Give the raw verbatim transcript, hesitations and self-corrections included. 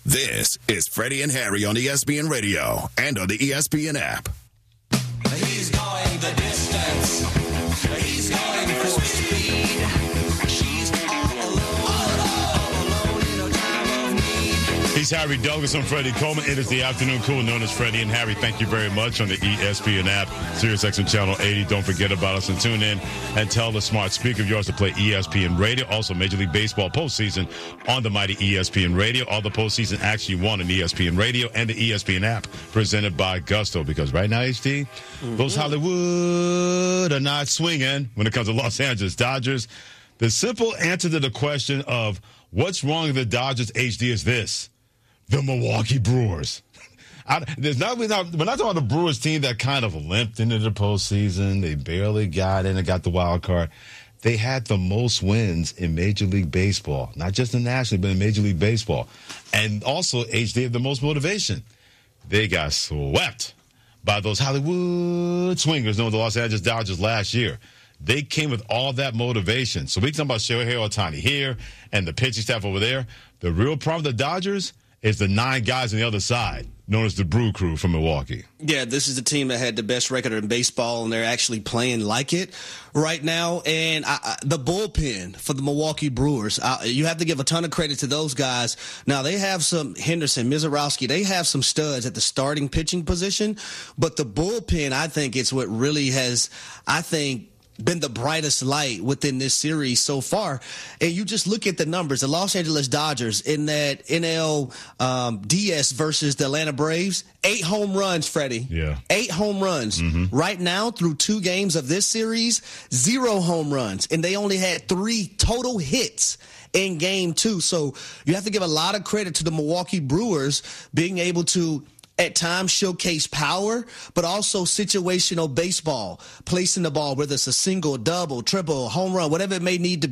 This is Freddie and Harry on E S P N Radio and on the E S P N app. He's going the distance. He's going for speed. She's all alone, all alone in a time of need. He's Harry Douglas. I'm Freddie Coleman. It is the afternoon cool known as Freddie and Harry. Thank you very much on the E S P N app, SiriusXM Channel eighty. Don't forget about us and tune in and tell the smart speaker of yours to play E S P N Radio. Also, Major League Baseball postseason on the mighty E S P N Radio. All the postseason action you want on E S P N Radio and the E S P N app presented by Gusto. Because right now, H D, mm-hmm. those Hollywood are not swinging when it comes to Los Angeles Dodgers. The simple answer to the question of what's wrong with the Dodgers, H D, is this. The Milwaukee Brewers. I, there's not, we're, not, we're not talking about the Brewers team that kind of limped into the postseason. They barely got in and got the wild card. They had the most wins in Major League Baseball, not just in National, but in Major League Baseball. And also, H, they have the most motivation. They got swept by those Hollywood swingers known as the Los Angeles Dodgers last year. They came with all that motivation. So we can talk about Shohei Ohtani here and the pitching staff over there. The real problem with the Dodgers is the nine guys on the other side, known as the Brew Crew from Milwaukee. Yeah, this is the team that had the best record in baseball, and they're actually playing like it right now. And I, I, the bullpen for the Milwaukee Brewers, I, you have to give a ton of credit to those guys. Now, they have some Henderson, Mizorowski, they have some studs at the starting pitching position, but the bullpen, I think, it's what really has, I think, been the brightest light within this series so far. And you just look at the numbers. The Los Angeles Dodgers in that N L um, D S versus the Atlanta Braves, eight home runs, Freddie. Yeah. Eight home runs. Mm-hmm. Right now, through two games of this series, zero home runs. And they only had three total hits in game two. So you have to give a lot of credit to the Milwaukee Brewers being able to at times showcase power, but also situational baseball, placing the ball, whether it's a single, double, triple, home run, whatever it may need to